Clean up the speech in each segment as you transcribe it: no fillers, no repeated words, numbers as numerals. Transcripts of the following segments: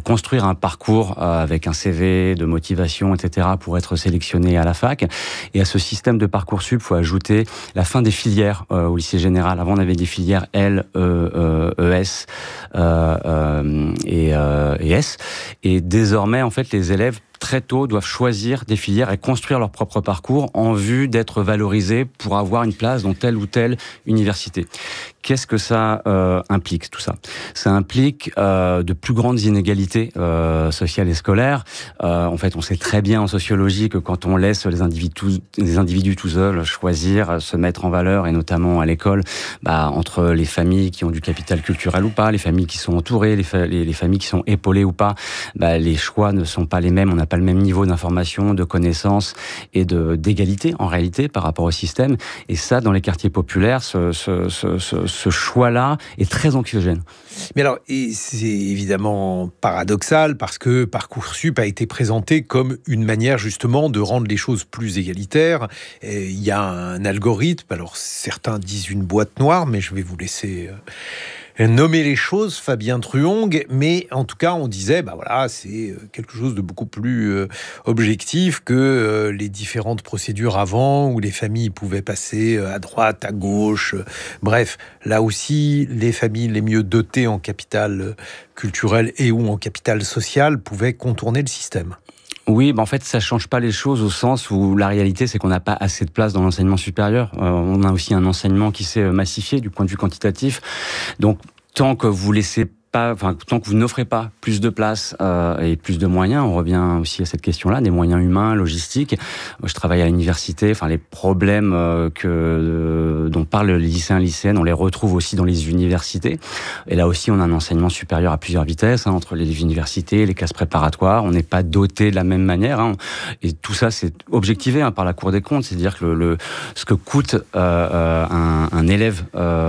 construire un parcours avec un CV, de motivation, etc., pour être sélectionné à la fac. Et à ce système de Parcoursup, il faut ajouter la fin des filières au lycée général. Avant, on avait des filières L, ES et S. Et désormais, en fait, les élèves très tôt doivent choisir des filières et construire leur propre parcours en vue d'être valorisés pour avoir une place dans telle ou telle université. Qu'est-ce que ça implique, tout ça ? Ça implique de plus grandes inégalités sociales et scolaires. En fait, on sait très bien en sociologie que quand on laisse les individus tout seuls choisir, se mettre en valeur, et notamment à l'école, entre les familles qui ont du capital culturel ou pas, les familles qui sont entourées, les familles qui sont épaulées ou pas, les choix ne sont pas les mêmes. On n'a pas le même niveau d'information, de connaissances et d'égalité en réalité par rapport au système. Et ça, dans les quartiers populaires, ce choix-là est très anxiogène. Mais alors, et c'est évidemment paradoxal parce que Parcoursup a été présenté comme une manière justement de rendre les choses plus égalitaires. Il y a un algorithme, alors certains disent une boîte noire, mais je vais vous laisser nommer les choses, Fabien Truong, mais en tout cas on disait c'est quelque chose de beaucoup plus objectif que les différentes procédures avant où les familles pouvaient passer à droite, à gauche, bref, là aussi les familles les mieux dotées en capital culturel et ou en capital social pouvaient contourner le système. Oui, en fait, ça change pas les choses au sens où la réalité, c'est qu'on n'a pas assez de place dans l'enseignement supérieur. On a aussi un enseignement qui s'est massifié du point de vue quantitatif. Donc, tant que vous n'offrez pas plus de place et plus de moyens, on revient aussi à cette question-là, des moyens humains, logistiques. Je travaille à l'université, les problèmes dont parlent les lycéens et lycéennes, on les retrouve aussi dans les universités. Et là aussi, on a un enseignement supérieur à plusieurs vitesses, entre les universités, les classes préparatoires. On n'est pas doté de la même manière. Et tout ça, c'est objectivé par la Cour des comptes. C'est-à-dire que ce que coûte un élève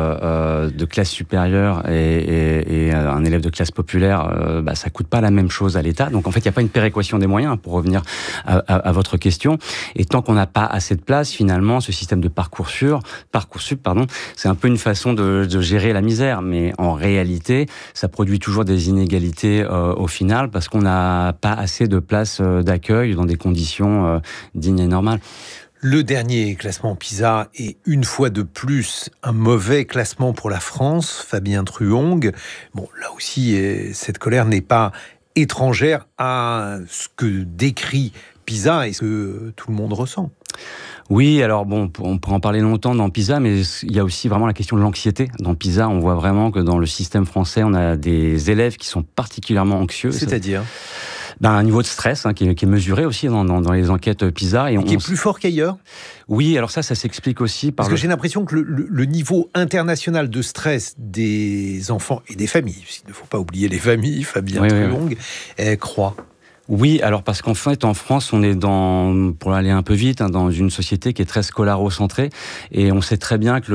de classe supérieure et un élève de classe populaire, ça coûte pas la même chose à l'État. Donc en fait, il n'y a pas une péréquation des moyens, pour revenir à votre question. Et tant qu'on n'a pas assez de place, finalement, ce système de Parcoursup, c'est un peu une façon de gérer la misère. Mais en réalité, ça produit toujours des inégalités au final, parce qu'on n'a pas assez de places d'accueil dans des conditions dignes et normales. Le dernier classement PISA est une fois de plus un mauvais classement pour la France, Fabien Truong. Bon, là aussi, cette colère n'est pas étrangère à ce que décrit PISA et ce que tout le monde ressent. Oui, alors on pourrait en parler longtemps dans PISA, mais il y a aussi vraiment la question de l'anxiété. Dans PISA, on voit vraiment que dans le système français, on a des élèves qui sont particulièrement anxieux. C'est-à-dire un niveau de stress qui est mesuré aussi dans les enquêtes PISA. Et qui est plus fort qu'ailleurs ? Oui, alors ça s'explique aussi par... Parce que j'ai l'impression que le niveau international de stress des enfants et des familles, il ne faut pas oublier les familles, Fabien Truong, croît. Oui, alors parce qu'en fait, en France, on est pour aller un peu vite, dans une société qui est très scolarocentrée, et on sait très bien que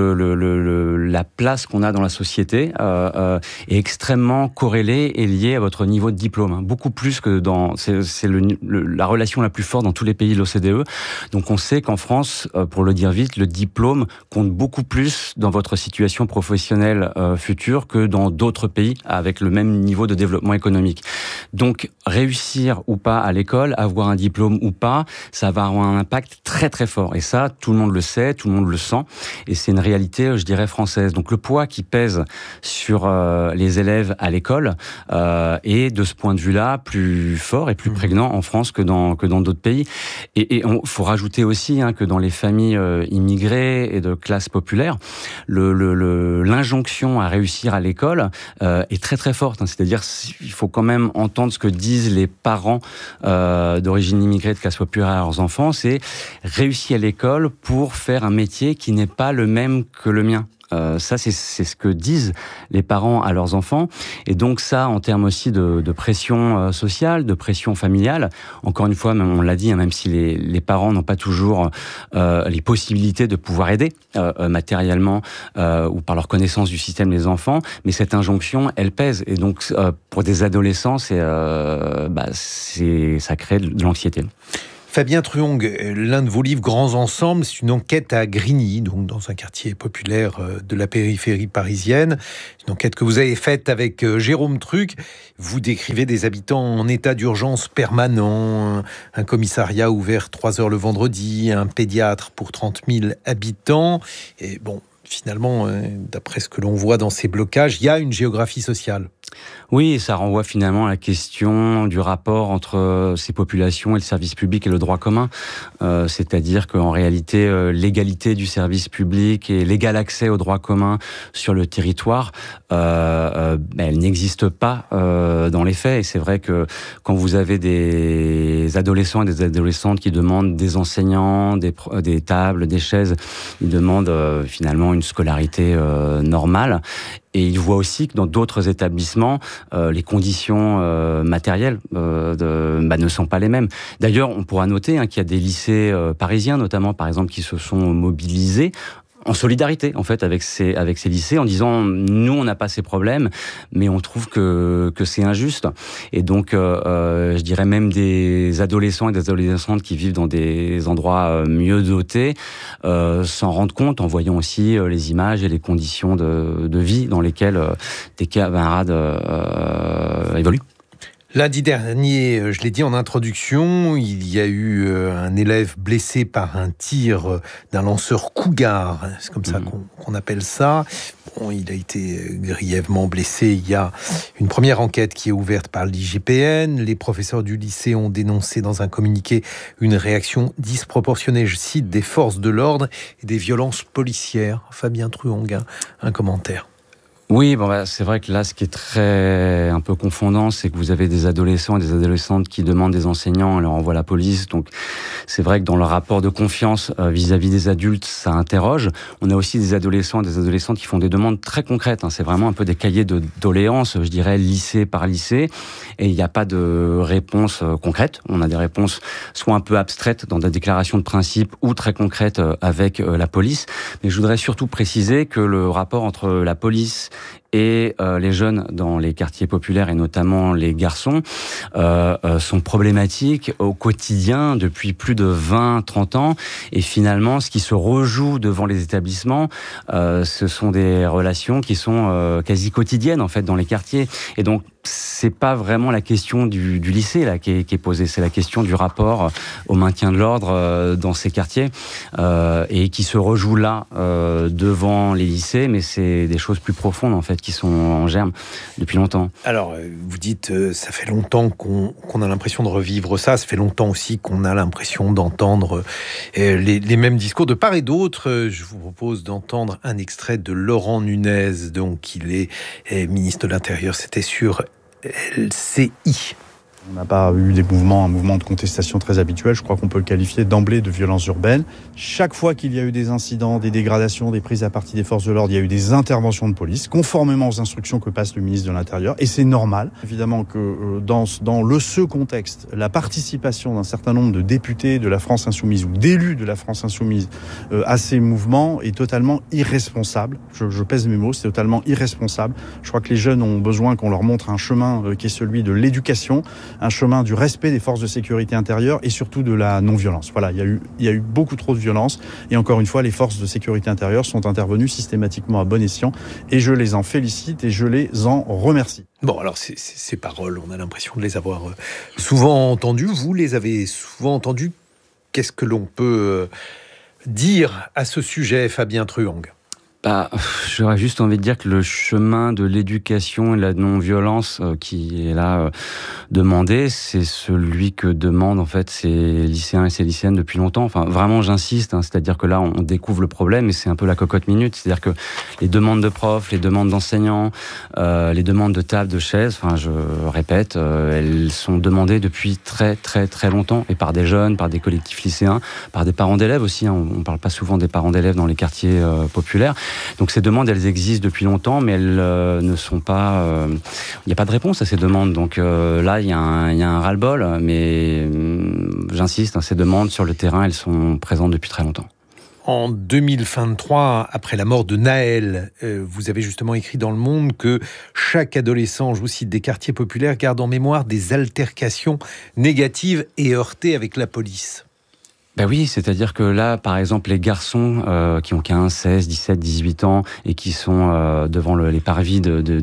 la place qu'on a dans la société est extrêmement corrélée et liée à votre niveau de diplôme, beaucoup plus que c'est la relation la plus forte dans tous les pays de l'OCDE. Donc on sait qu'en France, pour le dire vite, le diplôme compte beaucoup plus dans votre situation professionnelle future que dans d'autres pays avec le même niveau de développement économique. Donc réussir ou pas à l'école, avoir un diplôme ou pas, ça va avoir un impact très très fort. Et ça, tout le monde le sait, tout le monde le sent. Et c'est une réalité, je dirais, française. Donc le poids qui pèse sur les élèves à l'école est de ce point de vue-là plus fort et plus prégnant en France que dans d'autres pays. Et faut rajouter aussi que dans les familles immigrées et de classe populaire, l'injonction à réussir à l'école est très très forte. C'est-à-dire, il faut quand même entendre ce que disent les parents d'origine immigrée de classe populaire à leurs enfants, c'est réussir à l'école pour faire un métier qui n'est pas le même que le mien. Ça, c'est ce que disent les parents à leurs enfants. Et donc ça, en termes aussi de pression sociale, de pression familiale, encore une fois, on l'a dit, même si les parents n'ont pas toujours les possibilités de pouvoir aider matériellement ou par leur connaissance du système des enfants, mais cette injonction, elle pèse. Et donc, pour des adolescents, ça crée de l'anxiété. Fabien Truong, l'un de vos livres Grands Ensembles, c'est une enquête à Grigny, donc dans un quartier populaire de la périphérie parisienne. Une enquête que vous avez faite avec Jérôme Truc. Vous décrivez des habitants en état d'urgence permanent, un commissariat ouvert 3 heures le vendredi, un pédiatre pour 30 000 habitants. Et bon, finalement, d'après ce que l'on voit dans ces blocages, il y a une géographie sociale. Oui, ça renvoie finalement à la question du rapport entre ces populations et le service public et le droit commun. C'est-à-dire qu'en réalité, l'égalité du service public et l'égal accès au droit commun sur le territoire, elle n'existe pas dans les faits. Et c'est vrai que quand vous avez des adolescents et des adolescentes qui demandent des enseignants, des tables, des chaises, ils demandent finalement une scolarité normale. Et il voit aussi que dans d'autres établissements, les conditions matérielles ne sont pas les mêmes. D'ailleurs, on pourra noter qu'il y a des lycées parisiens, notamment par exemple, qui se sont mobilisés en solidarité en fait avec ces lycées, en disant nous on n'a pas ces problèmes, mais on trouve que c'est injuste. Et donc je dirais même des adolescents et des adolescentes qui vivent dans des endroits mieux dotés s'en rendent compte en voyant aussi les images et les conditions de vie dans lesquelles des camarades évoluent. Lundi dernier, je l'ai dit en introduction, il y a eu un élève blessé par un tir d'un lanceur Cougar, c'est comme ça qu'on appelle ça. Bon, il a été grièvement blessé. Il y a une première enquête qui est ouverte par l'IGPN. Les professeurs du lycée ont dénoncé dans un communiqué une réaction disproportionnée, je cite, des forces de l'ordre et des violences policières. Fabien Truong, un commentaire. Oui, c'est vrai que là, ce qui est un peu confondant, c'est que vous avez des adolescents et des adolescentes qui demandent des enseignants, on leur envoie la police. Donc, c'est vrai que dans le rapport de confiance vis-à-vis des adultes, ça interroge. On a aussi des adolescents et des adolescentes qui font des demandes très concrètes. C'est vraiment un peu des cahiers de doléances, je dirais, lycée par lycée. Et il n'y a pas de réponse concrète. On a des réponses soit un peu abstraites dans des déclarations de principe ou très concrètes avec la police. Mais je voudrais surtout préciser que le rapport entre la police et les jeunes dans les quartiers populaires et notamment les garçons sont problématiques au quotidien depuis plus de 20-30 ans et finalement ce qui se rejoue devant les établissements ce sont des relations qui sont quasi quotidiennes en fait dans les quartiers et donc c'est pas vraiment la question du lycée là qui est posée, c'est la question du rapport au maintien de l'ordre dans ces quartiers et qui se rejoue là devant les lycées, mais c'est des choses plus profondes en fait qui sont en germe depuis longtemps. Alors vous dites ça fait longtemps qu'on a l'impression de revivre ça fait longtemps aussi qu'on a l'impression d'entendre les mêmes discours de part et d'autre. Je vous propose d'entendre un extrait de Laurent Nunez, donc il est ministre de l'Intérieur, c'était sur LCI. On n'a pas eu un mouvement de contestation très habituel. Je crois qu'on peut le qualifier d'emblée de violence urbaine. Chaque fois qu'il y a eu des incidents, des dégradations, des prises à partie des forces de l'ordre, il y a eu des interventions de police, conformément aux instructions que passe le ministre de l'Intérieur. Et c'est normal, évidemment, que dans ce contexte, la participation d'un certain nombre de députés de la France Insoumise ou d'élus de la France Insoumise à ces mouvements est totalement irresponsable. Je pèse mes mots, c'est totalement irresponsable. Je crois que les jeunes ont besoin qu'on leur montre un chemin qui est celui de l'éducation, un chemin du respect des forces de sécurité intérieure et surtout de la non-violence. Voilà, il y a eu beaucoup trop de violence et encore une fois, les forces de sécurité intérieure sont intervenues systématiquement à bon escient et je les en félicite et je les en remercie. Bon, alors ces paroles, on a l'impression de les avoir souvent entendues. Vous les avez souvent entendues. Qu'est-ce que l'on peut dire à ce sujet, Fabien Truong ? J'aurais juste envie de dire que le chemin de l'éducation et de la non-violence qui est là demandé, c'est celui que demandent en fait ces lycéens et ces lycéennes depuis longtemps. Enfin, vraiment, j'insiste, c'est-à-dire que là, on découvre le problème et c'est un peu la cocotte minute. C'est-à-dire que les demandes de profs, les demandes d'enseignants, les demandes de tables, de chaises, enfin, je répète, elles sont demandées depuis très, très, très longtemps et par des jeunes, par des collectifs lycéens, par des parents d'élèves aussi. On parle pas souvent des parents d'élèves dans les quartiers populaires. Donc ces demandes, elles existent depuis longtemps, mais elles ne sont pas... Il n'y a pas de réponse à ces demandes. Donc là, il y a un ras-le-bol, mais j'insiste, ces demandes sur le terrain, elles sont présentes depuis très longtemps. En 2023, après la mort de Naël, vous avez justement écrit dans Le Monde que chaque adolescent, je vous cite, des quartiers populaires garde en mémoire des altercations négatives et heurtées avec la police. Ben oui, c'est-à-dire que là, par exemple, les garçons qui ont 15, 16, 17, 18 ans et qui sont devant les parvis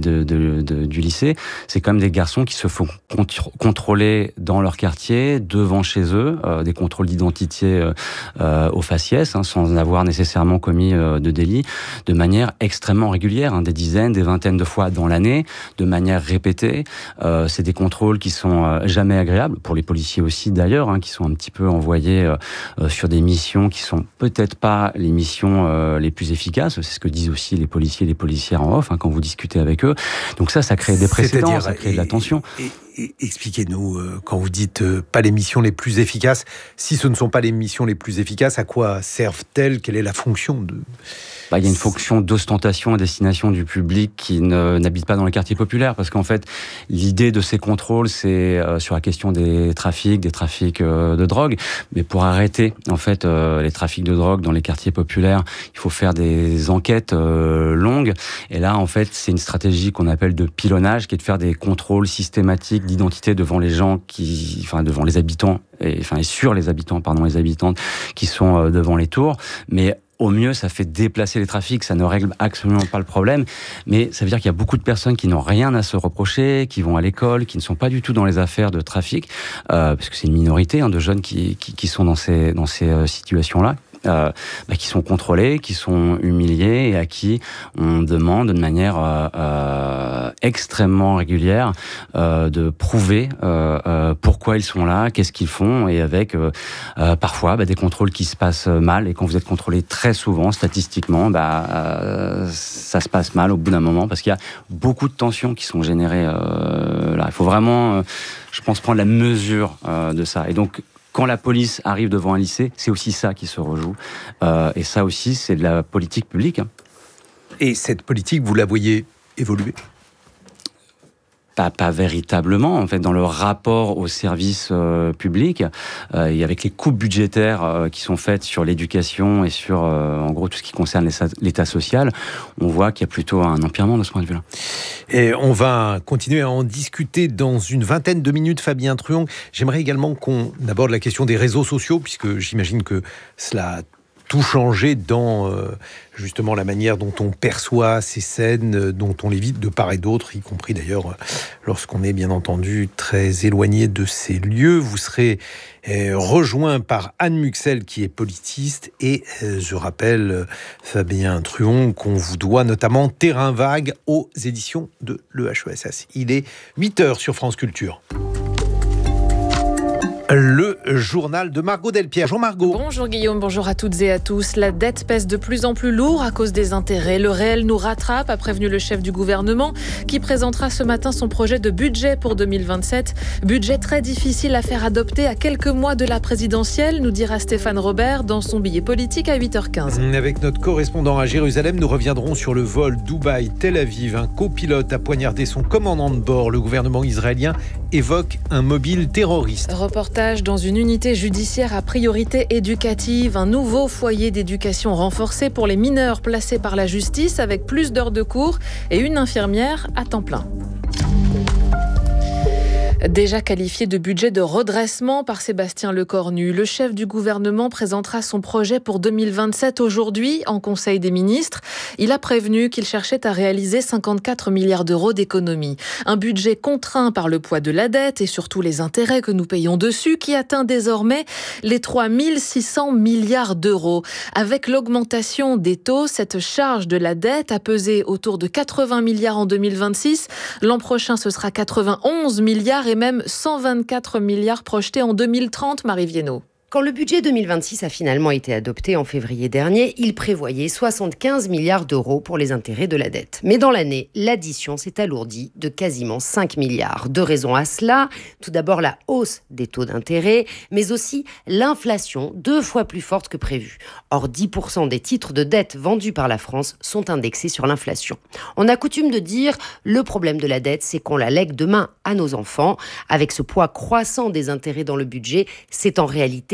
du lycée, c'est quand même des garçons qui se font contrôler dans leur quartier, devant chez eux, des contrôles d'identité au faciès, sans avoir nécessairement commis de délit, de manière extrêmement régulière, des dizaines, des vingtaines de fois dans l'année, de manière répétée. C'est des contrôles qui sont jamais agréables, pour les policiers aussi d'ailleurs, qui sont un petit peu envoyés sur des missions qui sont peut-être pas les missions les plus efficaces. C'est ce que disent aussi les policiers et les policières en off quand vous discutez avec eux. Donc ça crée des précédents, ça crée de la tension. Expliquez-nous, quand vous dites pas les missions les plus efficaces, si ce ne sont pas les missions les plus efficaces, à quoi servent-elles ? Quelle est la fonction de... Il y a une fonction d'ostentation à destination du public qui n'habite pas dans les quartiers populaires, parce qu'en fait, l'idée de ces contrôles, c'est sur la question des trafics de drogue. Mais pour arrêter, en fait, les trafics de drogue dans les quartiers populaires, il faut faire des enquêtes longues. Et là, en fait, c'est une stratégie qu'on appelle de pilonnage, qui est de faire des contrôles systématiques d'identité devant les gens devant les habitants, et sur les habitants, les habitantes qui sont devant les tours. Mais au mieux, ça fait déplacer les trafics, ça ne règle absolument pas le problème, mais ça veut dire qu'il y a beaucoup de personnes qui n'ont rien à se reprocher, qui vont à l'école, qui ne sont pas du tout dans les affaires de trafic, parce que c'est une minorité de jeunes qui sont dans ces situations-là. Qui sont contrôlés, qui sont humiliés et à qui on demande de manière extrêmement régulière de prouver pourquoi ils sont là, qu'est-ce qu'ils font, et avec parfois des contrôles qui se passent mal. Et quand vous êtes contrôlé très souvent, statistiquement, ça se passe mal au bout d'un moment, parce qu'il y a beaucoup de tensions qui sont générées là. Il faut vraiment, je pense, prendre la mesure de ça. Et donc, quand la police arrive devant un lycée, c'est aussi ça qui se rejoue. Et ça aussi, c'est de la politique publique. Et cette politique, vous la voyez évoluer ? Pas véritablement, en fait, dans le rapport au service public, et avec les coupes budgétaires qui sont faites sur l'éducation et sur, en gros, tout ce qui concerne l'état social, on voit qu'il y a plutôt un empirement de ce point de vue-là. Et on va continuer à en discuter dans une vingtaine de minutes, Fabien Truong. J'aimerais également qu'on aborde la question des réseaux sociaux, puisque j'imagine que cela a tout changé dans justement la manière dont on perçoit ces scènes, dont on les vit de part et d'autre, y compris d'ailleurs lorsqu'on est bien entendu très éloigné de ces lieux. Vous serez rejoint par Anne Muxel, qui est politiste, et je rappelle, Fabien Truong, qu'on vous doit notamment Terrain vague aux éditions de l'EHESS. Il est 8h sur France Culture. Le journal de Margot Delpierre. Bonjour Margot. Bonjour Guillaume, bonjour à toutes et à tous. La dette pèse de plus en plus lourd à cause des intérêts. Le réel nous rattrape, a prévenu le chef du gouvernement, qui présentera ce matin son projet de budget pour 2027. Budget très difficile à faire adopter à quelques mois de la présidentielle, nous dira Stéphane Robert dans son billet politique à 8h15. Avec notre correspondant à Jérusalem, nous reviendrons sur le vol Dubaï-Tel Aviv. Un copilote a poignardé son commandant de bord. Le gouvernement israélien évoque un mobile terroriste. Reportage dans une unité judiciaire à priorité éducative. Un nouveau foyer d'éducation renforcé pour les mineurs placés par la justice, avec plus d'heures de cours et une infirmière à temps plein. Déjà qualifié de budget de redressement par Sébastien Lecornu, le chef du gouvernement présentera son projet pour 2027 aujourd'hui en Conseil des ministres. Il a prévenu qu'il cherchait à réaliser 54 milliards d'euros d'économies. Un budget contraint par le poids de la dette et surtout les intérêts que nous payons dessus, qui atteint désormais les 3 600 milliards d'euros. Avec l'augmentation des taux, cette charge de la dette a pesé autour de 80 milliards en 2026. L'an prochain, ce sera 91 milliards et même 124 milliards projetés en 2030, Marie Viennot. Quand le budget 2026 a finalement été adopté en février dernier, il prévoyait 75 milliards d'euros pour les intérêts de la dette. Mais dans l'année, l'addition s'est alourdie de quasiment 5 milliards. Deux raisons à cela. Tout d'abord, la hausse des taux d'intérêt, mais aussi l'inflation 2 fois plus forte que prévu. Or, 10% des titres de dette vendus par la France sont indexés sur l'inflation. On a coutume de dire, le problème de la dette, c'est qu'on la lègue demain à nos enfants. Avec ce poids croissant des intérêts dans le budget, c'est en réalité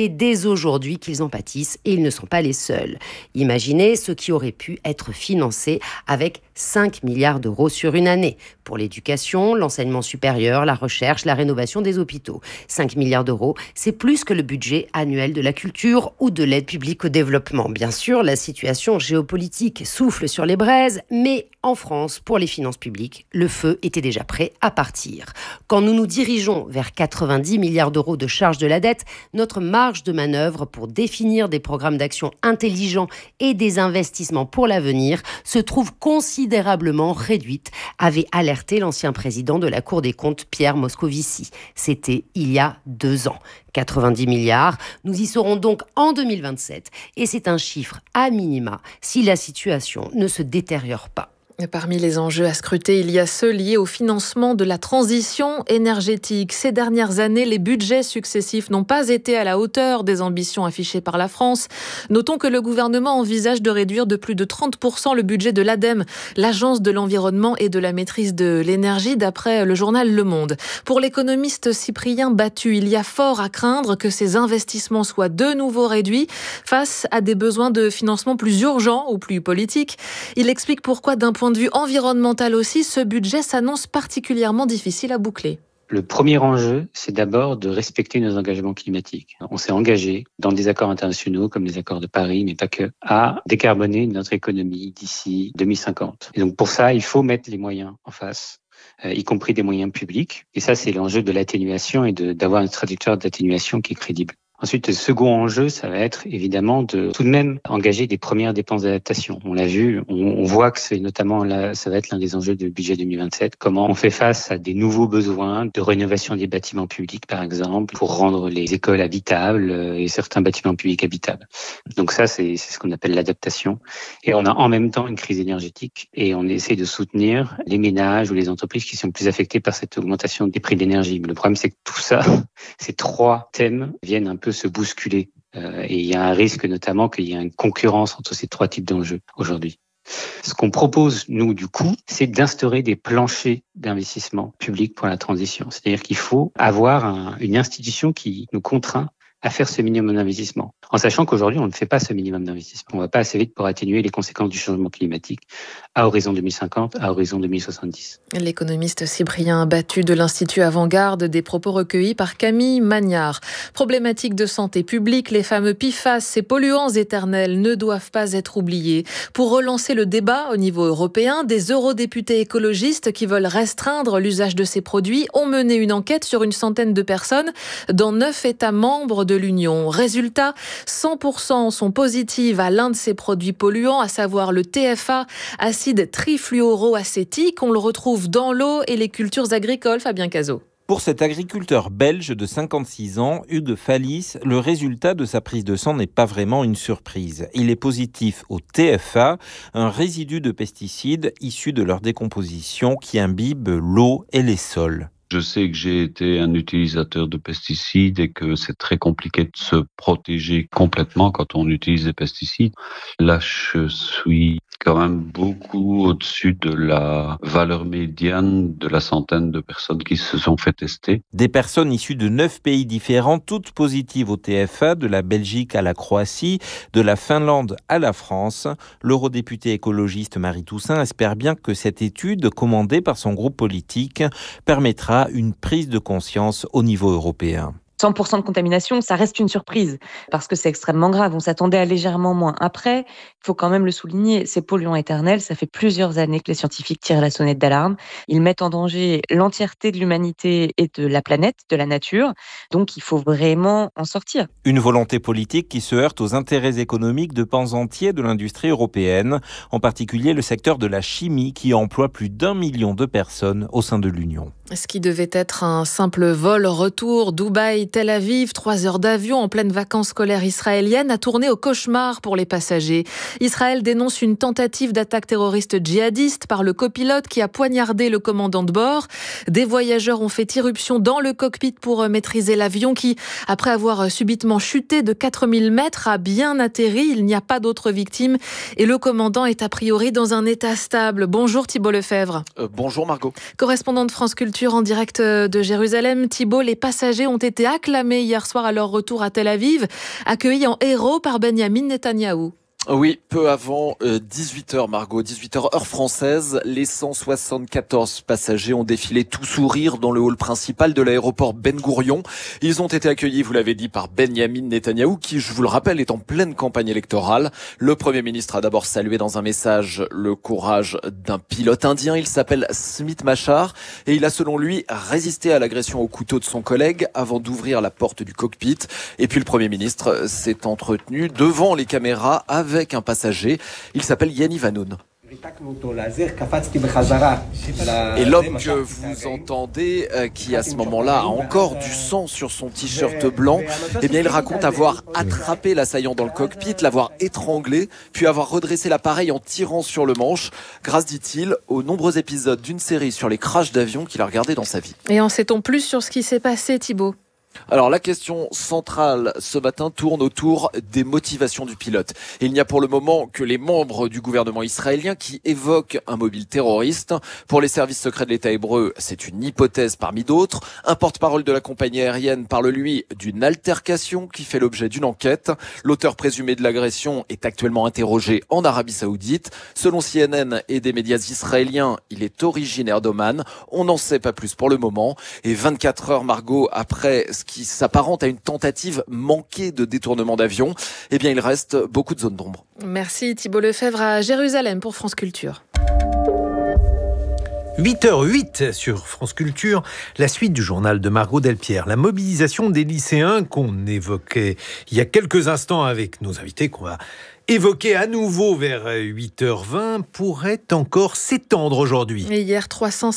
noter dès aujourd'hui qu'ils en pâtissent et ils ne sont pas les seuls. Imaginez ce qui aurait pu être financé avec 5 milliards d'euros sur une année pour l'éducation, l'enseignement supérieur, la recherche, la rénovation des hôpitaux. 5 milliards d'euros, c'est plus que le budget annuel de la culture ou de l'aide publique au développement. Bien sûr, la situation géopolitique souffle sur les braises, mais en France, pour les finances publiques, le feu était déjà prêt à partir. Quand nous nous dirigeons vers 90 milliards d'euros de charge de la dette, notre marge de manœuvre pour définir des programmes d'action intelligents et des investissements pour l'avenir se trouve considérablement réduite, avait alerté l'ancien président de la Cour des comptes, Pierre Moscovici. C'était il y a 2 ans. 90 milliards, nous y serons donc en 2027 et c'est un chiffre à minima si la situation ne se détériore pas. Parmi les enjeux à scruter, il y a ceux liés au financement de la transition énergétique. Ces dernières années, les budgets successifs n'ont pas été à la hauteur des ambitions affichées par la France. Notons que le gouvernement envisage de réduire de plus de 30% le budget de l'ADEME, l'Agence de l'environnement et de la maîtrise de l'énergie, d'après le journal Le Monde. Pour l'économiste Cyprien Battu, il y a fort à craindre que ces investissements soient de nouveau réduits face à des besoins de financement plus urgents ou plus politiques. Il explique pourquoi, d'un point de vue environnemental aussi, ce budget s'annonce particulièrement difficile à boucler. Le premier enjeu, c'est d'abord de respecter nos engagements climatiques. On s'est engagé dans des accords internationaux comme les accords de Paris, mais pas que, à décarboner notre économie d'ici 2050. Et donc pour ça, il faut mettre les moyens en face, y compris des moyens publics. Et ça, c'est l'enjeu de l'atténuation et d'avoir une trajectoire d'atténuation qui est crédible. Ensuite, le second enjeu, ça va être évidemment de tout de même engager des premières dépenses d'adaptation. On l'a vu, on voit que c'est notamment là, ça va être l'un des enjeux du budget 2027. Comment on fait face à des nouveaux besoins de rénovation des bâtiments publics, par exemple, pour rendre les écoles habitables et certains bâtiments publics habitables. Donc ça, c'est ce qu'on appelle l'adaptation. Et on a en même temps une crise énergétique et on essaie de soutenir les ménages ou les entreprises qui sont plus affectées par cette augmentation des prix d'énergie. Mais le problème, c'est que tout ça, ces trois thèmes viennent un peu se bousculer. Et il y a un risque notamment qu'il y ait une concurrence entre ces trois types d'enjeux aujourd'hui. Ce qu'on propose, nous, du coup, c'est d'instaurer des planchers d'investissement public pour la transition. C'est-à-dire qu'il faut avoir une institution qui nous contraint à faire ce minimum d'investissement. En sachant qu'aujourd'hui, on ne fait pas ce minimum d'investissement. On ne va pas assez vite pour atténuer les conséquences du changement climatique à horizon 2050, à horizon 2070. L'économiste Cyprien Battu de l'Institut Avant-Garde, des propos recueillis par Camille Magnard. Problématique de santé publique, les fameux PFAS, ces polluants éternels, ne doivent pas être oubliés. Pour relancer le débat au niveau européen, des eurodéputés écologistes qui veulent restreindre l'usage de ces produits ont mené une enquête sur une centaine de personnes dans 9 États membres de l'Union. Résultat, 100% sont positives à l'un de ces produits polluants, à savoir le TFA, acide trifluoroacétique. On le retrouve dans l'eau et les cultures agricoles. Fabien Cazot. Pour cet agriculteur belge de 56 ans, Hugues Fallis, le résultat de sa prise de sang n'est pas vraiment une surprise. Il est positif au TFA, un résidu de pesticides issu de leur décomposition qui imbibe l'eau et les sols. Je sais que j'ai été un utilisateur de pesticides et que c'est très compliqué de se protéger complètement quand on utilise des pesticides. Là, je suis quand même beaucoup au-dessus de la valeur médiane de la centaine de personnes qui se sont fait tester. Des personnes issues de 9 pays différents, toutes positives au TFA, de la Belgique à la Croatie, de la Finlande à la France. L'eurodéputée écologiste Marie Toussaint espère bien que cette étude, commandée par son groupe politique, permettra une prise de conscience au niveau européen. 100% de contamination, ça reste une surprise parce que c'est extrêmement grave. On s'attendait à légèrement moins. Après, il faut quand même le souligner, ces polluants éternels, ça fait plusieurs années que les scientifiques tirent la sonnette d'alarme. Ils mettent en danger l'entièreté de l'humanité et de la planète, de la nature. Donc, il faut vraiment en sortir. Une volonté politique qui se heurte aux intérêts économiques de pans entiers de l'industrie européenne, en particulier le secteur de la chimie qui emploie plus d'1 million de personnes au sein de l'Union. Ce qui devait être un simple vol retour Dubaï-Tel Aviv, 3 heures d'avion en pleine vacances scolaires israéliennes, a tourné au cauchemar pour les passagers. Israël dénonce une tentative d'attaque terroriste djihadiste par le copilote qui a poignardé le commandant de bord. Des voyageurs ont fait irruption dans le cockpit pour maîtriser l'avion qui, après avoir subitement chuté de 4000 mètres, a bien atterri. Il n'y a pas d'autres victimes et le commandant est a priori dans un état stable. Bonjour Thibault Lefebvre. Bonjour Margot. Correspondant de France Culture en direct de Jérusalem. Thibault, les passagers ont été acclamés hier soir à leur retour à Tel Aviv, accueillis en héros par Benyamin Netanyahou. Oui, peu avant 18h, Margot, 18h heure française, les 174 passagers ont défilé tout sourire dans le hall principal de l'aéroport Ben Gourion. Ils ont été accueillis, vous l'avez dit, par Benyamin Netanyahou, qui, je vous le rappelle, est en pleine campagne électorale. Le Premier ministre a d'abord salué dans un message le courage d'un pilote indien. Il s'appelle Smith Machar et il a, selon lui, résisté à l'agression au couteau de son collègue avant d'ouvrir la porte du cockpit. Et puis le Premier ministre s'est entretenu devant les caméras avec un passager. Il s'appelle Yaniv Hanoun. Et l'homme que vous entendez, qui à ce moment-là a encore du sang sur son t-shirt blanc, eh bien il raconte avoir attrapé l'assaillant dans le cockpit, l'avoir étranglé, puis avoir redressé l'appareil en tirant sur le manche, grâce, dit-il, aux nombreux épisodes d'une série sur les crashs d'avions qu'il a regardé dans sa vie. Et en sait-on plus sur ce qui s'est passé, Thibaut ? Alors la question centrale ce matin tourne autour des motivations du pilote. Il n'y a pour le moment que les membres du gouvernement israélien qui évoquent un mobile terroriste. Pour les services secrets de l'État hébreu, c'est une hypothèse parmi d'autres. Un porte-parole de la compagnie aérienne parle, lui, d'une altercation qui fait l'objet d'une enquête. L'auteur présumé de l'agression est actuellement interrogé en Arabie Saoudite. Selon CNN et des médias israéliens, il est originaire d'Oman. On n'en sait pas plus pour le moment. Et 24 heures, Margot, après ce qui s'apparente à une tentative manquée de détournement d'avion, eh bien il reste beaucoup de zones d'ombre. Merci Thibaut Lefebvre à Jérusalem pour France Culture. 8h08 sur France Culture, la suite du journal de Margot Delpierre. La mobilisation des lycéens qu'on évoquait il y a quelques instants avec nos invités, qu'on va évoqué à nouveau vers 8h20, pourrait encore s'étendre aujourd'hui. Et hier,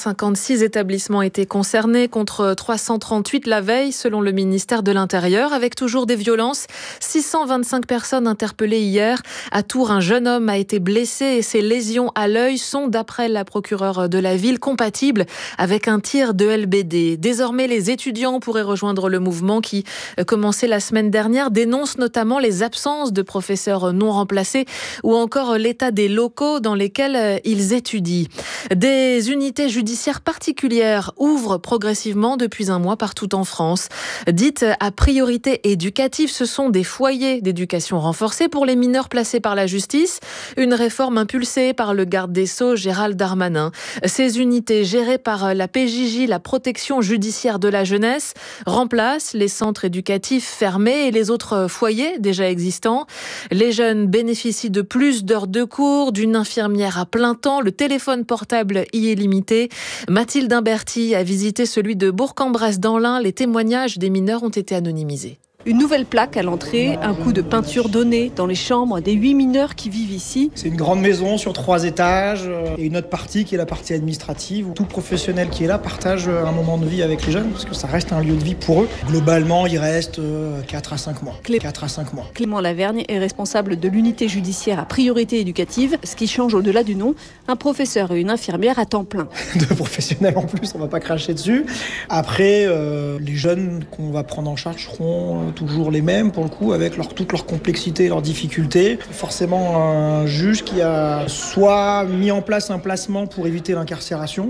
356 établissements étaient concernés contre 338 la veille, selon le ministère de l'Intérieur, avec toujours des violences. 625 personnes interpellées hier. À Tours, un jeune homme a été blessé et ses lésions à l'œil sont, d'après la procureure de la ville, compatibles avec un tir de LBD. Désormais, les étudiants pourraient rejoindre le mouvement qui, commencé la semaine dernière, dénonce notamment les absences de professeurs non remplacés ou encore l'état des locaux dans lesquels ils étudient. Des unités judiciaires particulières ouvrent progressivement depuis un mois partout en France. Dites à priorité éducative, ce sont des foyers d'éducation renforcée pour les mineurs placés par la justice. Une réforme impulsée par le garde des Sceaux, Gérald Darmanin. Ces unités gérées par la PJJ, la protection judiciaire de la jeunesse, remplacent les centres éducatifs fermés et les autres foyers déjà existants. Les jeunes bénéficient de plus d'heures de cours, d'une infirmière à plein temps. Le téléphone portable y est limité. Mathilde Imberti a visité celui de Bourg-en-Bresse dans l'Ain. Les témoignages des mineurs ont été anonymisés. Une nouvelle plaque à l'entrée, un coup de peinture donné dans les chambres des 8 mineurs qui vivent ici. C'est une grande maison sur 3 étages et une autre partie qui est la partie administrative. Tout professionnel qui est là partage un moment de vie avec les jeunes parce que ça reste un lieu de vie pour eux. Globalement, il reste 4 à 5 mois. 4 à 5 mois. Clément Lavergne est responsable de l'unité judiciaire à priorité éducative. Ce qui change au-delà du nom, un professeur et une infirmière à temps plein. 2 professionnels en plus, on va pas cracher dessus. Après, les jeunes qu'on va prendre en charge seront toujours les mêmes pour le coup, avec toute leur complexité et leurs difficultés. Forcément un juge qui a soit mis en place un placement pour éviter l'incarcération,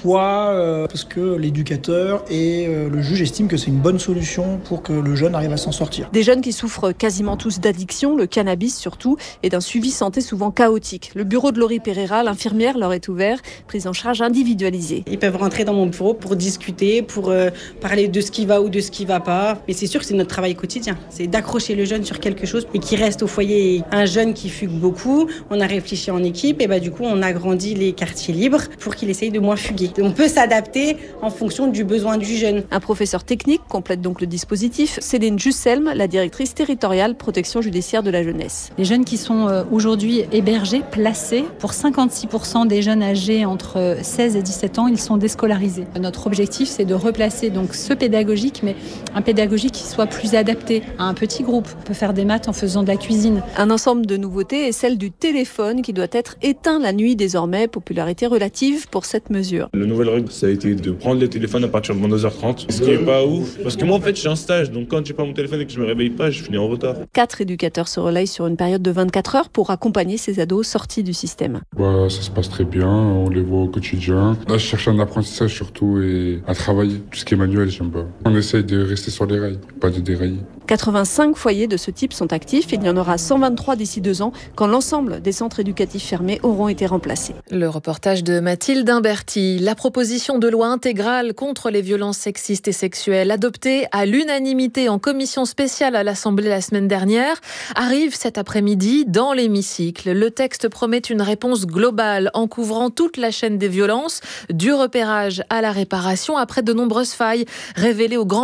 soit parce que l'éducateur et le juge estiment que c'est une bonne solution pour que le jeune arrive à s'en sortir. Des jeunes qui souffrent quasiment tous d'addiction, le cannabis surtout, et d'un suivi santé souvent chaotique. Le bureau de Laurie Pereira, l'infirmière, leur est ouvert, prise en charge individualisée. Ils peuvent rentrer dans mon bureau pour discuter, pour parler de ce qui va ou de ce qui va pas. Mais c'est sûr que c'est notre travail quotidien, c'est d'accrocher le jeune sur quelque chose et qu'il reste au foyer. Un jeune qui fugue beaucoup, on a réfléchi en équipe et du coup on a agrandi les quartiers libres pour qu'il essaye de moins fuguer. On peut s'adapter en fonction du besoin du jeune. Un professeur technique complète donc le dispositif. Céline Jusselm, la directrice territoriale protection judiciaire de la jeunesse. Les jeunes qui sont aujourd'hui hébergés, placés, pour 56% des jeunes âgés entre 16 et 17 ans, ils sont déscolarisés. Notre objectif c'est de replacer donc ce pédagogique, mais un pédagogique qui soit plus plus adapté à un petit groupe. On peut faire des maths en faisant de la cuisine. Un ensemble de nouveautés est celle du téléphone qui doit être éteint la nuit désormais, popularité relative pour cette mesure. La nouvelle règle, ça a été de prendre le téléphone à partir de 22h30, ce qui n'est pas ouf. Parce que moi, en fait, j'ai un stage, donc quand j'ai pas mon téléphone et que je me réveille pas, je finis en retard. 4 éducateurs se relayent sur une période de 24 heures pour accompagner ces ados sortis du système. Ça se passe très bien, on les voit au quotidien. Là, je cherche un apprentissage surtout et à travailler. Tout ce qui est manuel, j'aime pas. On essaye de rester sur les rails, pas de dérailler. 85 foyers de ce type sont actifs. Il y en aura 123 d'ici 2 ans, quand l'ensemble des centres éducatifs fermés auront été remplacés. Le reportage de Mathilde Imberti. La proposition de loi intégrale contre les violences sexistes et sexuelles, adoptée à l'unanimité en commission spéciale à l'Assemblée la semaine dernière, arrive cet après-midi dans l'hémicycle. Le texte promet une réponse globale en couvrant toute la chaîne des violences, du repérage à la réparation, après de nombreuses failles révélées au grand